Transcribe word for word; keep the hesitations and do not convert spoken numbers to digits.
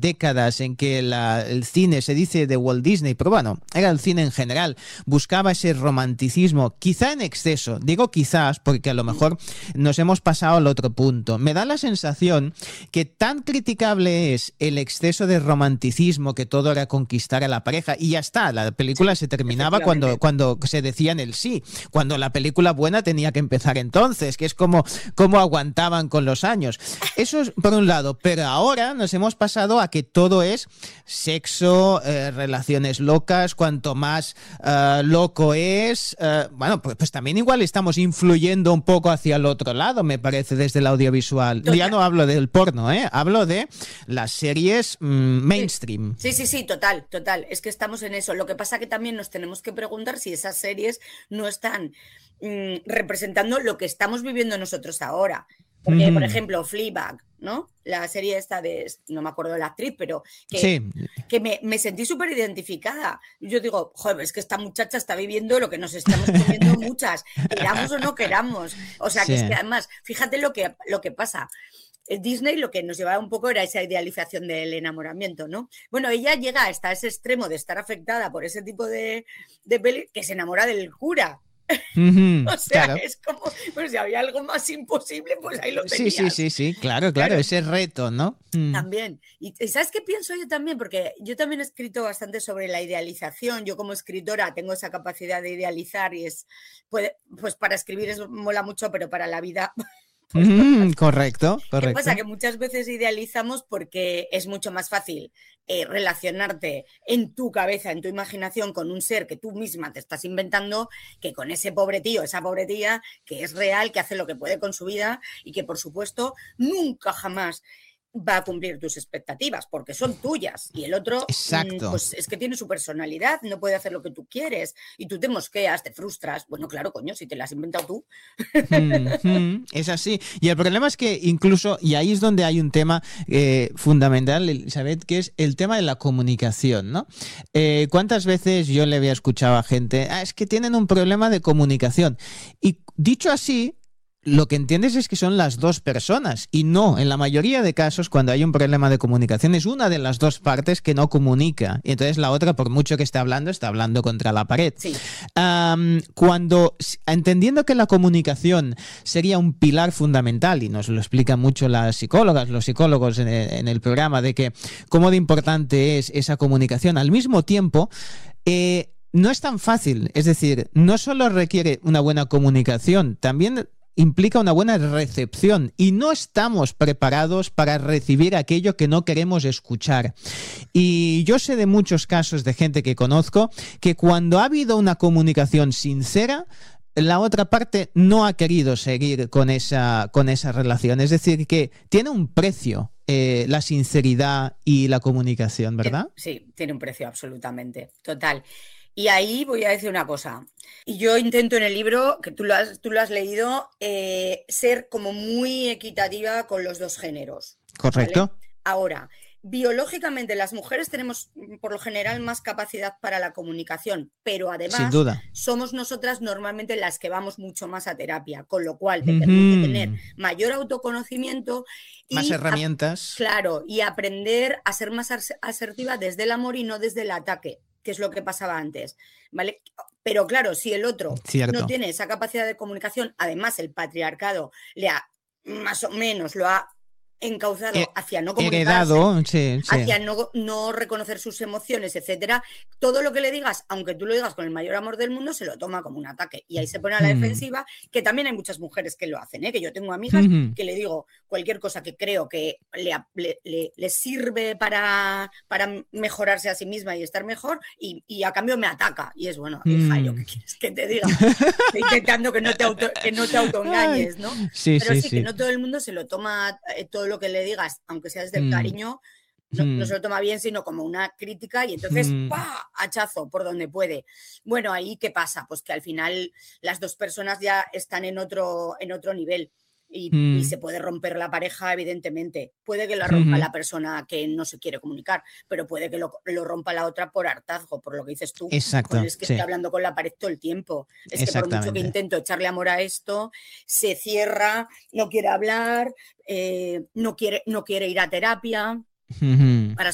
décadas en que la, el cine, se dice de Walt Disney, pero bueno, era el cine en general, buscaba ese romanticismo, quizá en exceso, digo quizás porque a lo mejor nos hemos pasado al otro punto. Me da la sensación que tan criticable es el exceso de romanticismo, que todo era conquistar a la pareja y ya está, la película se terminaba cuando, cuando se decían el sí, cuando la película buena tenía que empezar entonces, que es como, como aguantaban con los años. Eso es por un lado, pero ahora nos hemos pasado a que todo es sexo, eh, relaciones locas, cuanto más uh, loco es, uh, bueno, pues, pues también igual estamos influyendo un poco hacia el otro lado, me parece, desde el audiovisual. Total. Ya no hablo del porno, ¿eh? Hablo de las series mmm, mainstream. Sí, sí, sí, total, total. Es que estamos en eso. Lo que pasa que también nos tenemos que preguntar si esas series no están mmm, representando lo que estamos viviendo nosotros ahora. Porque, mm. por ejemplo, Fleabag, ¿no? La serie esta de, no me acuerdo de la actriz, pero que, sí. que me, me sentí súper identificada. Yo digo, joder, es que esta muchacha está viviendo lo que nos estamos comiendo muchas, queramos o no queramos. O sea, sí. que es que además, fíjate lo que, lo que pasa. Disney lo que nos llevaba un poco era esa idealización del enamoramiento, ¿no? Bueno, ella llega hasta ese extremo de estar afectada por ese tipo de, de peli que se enamora del cura. Mm-hmm, o sea, claro. es como, pues si había algo más imposible, pues ahí lo tenías. Sí, sí, sí, sí, claro, claro, claro. Ese reto, ¿no? Mm. También. Y ¿sabes qué pienso yo también? Porque yo también he escrito bastante sobre la idealización. Yo como escritora tengo esa capacidad de idealizar y es, puede, pues para escribir es, mola mucho, pero para la vida... Pues mm, correcto, correcto. ¿Qué pasa? Que muchas veces idealizamos porque es mucho más fácil eh, relacionarte en tu cabeza, en tu imaginación con un ser que tú misma te estás inventando que con ese pobre tío, esa pobre tía que es real, que hace lo que puede con su vida y que por supuesto nunca jamás va a cumplir tus expectativas porque son tuyas y el otro Exacto. pues es que tiene su personalidad, no puede hacer lo que tú quieres y tú te mosqueas, te frustras. Bueno, claro, coño, si te la has inventado tú. Mm-hmm. Es así. Y el problema es que incluso, y ahí es donde hay un tema eh, fundamental, Elizabeth, que es el tema de la comunicación, ¿no? Eh, ¿Cuántas veces yo le había escuchado a gente, ah, es que tienen un problema de comunicación? Y dicho así, lo que entiendes es que son las dos personas y no, en la mayoría de casos cuando hay un problema de comunicación es una de las dos partes que no comunica y entonces la otra, por mucho que esté hablando, está hablando contra la pared. Sí. Um, cuando, entendiendo que la comunicación sería un pilar fundamental y nos lo explican mucho las psicólogas, los psicólogos en el, en el programa, de que cómo de importante es esa comunicación, al mismo tiempo eh, no es tan fácil, es decir, no solo requiere una buena comunicación, también implica una buena recepción y no estamos preparados para recibir aquello que no queremos escuchar. Y yo sé de muchos casos de gente que conozco que cuando ha habido una comunicación sincera, la otra parte no ha querido seguir con esa, con esa relación. Es decir, que tiene un precio eh, la sinceridad y la comunicación, ¿verdad? Sí, tiene un precio absolutamente, total. Y ahí voy a decir una cosa. Y yo intento en el libro, que tú lo has, tú lo has leído, eh, ser como muy equitativa con los dos géneros. Correcto. ¿Vale? Ahora, biológicamente las mujeres tenemos por lo general más capacidad para la comunicación, pero además sin duda somos nosotras normalmente las que vamos mucho más a terapia, con lo cual te mm-hmm. permite tener mayor autoconocimiento y más herramientas. A, claro, y aprender a ser más asertiva desde el amor y no desde el ataque, que es lo que pasaba antes, ¿vale? Pero claro, si el otro Cierto. no tiene esa capacidad de comunicación, además el patriarcado le ha, más o menos, lo ha encauzado He, hacia no comunicarse, heredado, sí, sí. hacia no, no reconocer sus emociones, etcétera. Todo lo que le digas, aunque tú lo digas con el mayor amor del mundo, se lo toma como un ataque y ahí se pone a la mm. defensiva, que también hay muchas mujeres que lo hacen, ¿eh? Que yo tengo amigas mm-hmm. que le digo cualquier cosa que creo que le, le, le, le sirve para, para mejorarse a sí misma y estar mejor y, y a cambio me ataca y es bueno, mm. hija, ¿yo qué quieres que te diga? Estoy intentando que no te auto, que no te autoengañes, ¿no? Sí, pero sí, sí, sí que no todo el mundo se lo toma eh, todo lo que le digas, aunque sea desde el mm. cariño, no, mm. no se lo toma bien, sino como una crítica y entonces mm. ¡pah! Hachazo por donde puede. Bueno, ahí ¿qué pasa? Pues que al final las dos personas ya están en otro, en otro nivel y, mm. y se puede romper la pareja, evidentemente. Puede que la rompa mm-hmm. la persona que no se quiere comunicar, pero puede que lo, lo rompa la otra por hartazgo, por lo que dices tú. Exacto. Pues es que sí. estoy hablando con la pared todo el tiempo. Es que por mucho que intento echarle amor a esto, se cierra, no quiere hablar, eh, no, quiere, no quiere ir a terapia. Mm-hmm. Para